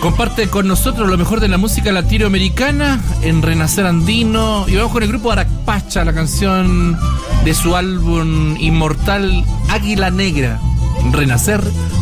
Comparte con nosotros lo mejor de la música latinoamericana en Renacer Andino. Y vamos con el grupo Aracpacha, la canción de su álbum inmortal Águila Negra, Renacer